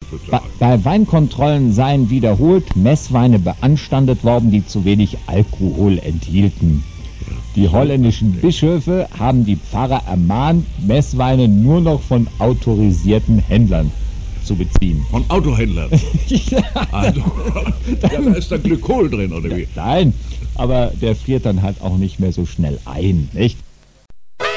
Bei Weinkontrollen seien wiederholt Messweine beanstandet worden, die zu wenig Alkohol enthielten. Die holländischen Bischöfe haben die Pfarrer ermahnt, Messweine nur noch von autorisierten Händlern zu beziehen. Von Autohändlern? Also, da ist dann Glykol drin, oder wie? Nein, aber der friert dann halt auch nicht mehr so schnell ein, nicht?